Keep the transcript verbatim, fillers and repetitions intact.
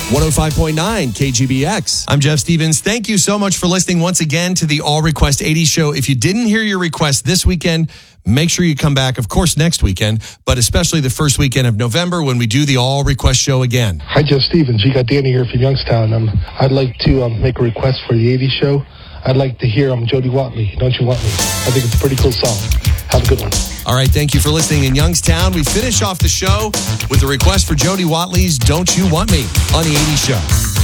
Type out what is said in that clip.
one oh five point nine K G B X. I'm Jeff Stevens. Thank you so much for listening once again to the All Request eighties show. If you didn't hear your request this weekend, make sure you come back, of course, next weekend, but especially the first weekend of November when we do the All Request show again. Hi, Jeff Stevens. You got Danny here from Youngstown. Um, I'd like to um, make a request for the eighties show. I'd like to hear um, Jody Watley, Don't You Want Me? I think it's a pretty cool song. Have a good one. All right, thank you for listening in Youngstown. We finish off the show with a request for Jody Watley's Don't You Want Me on the eighties show.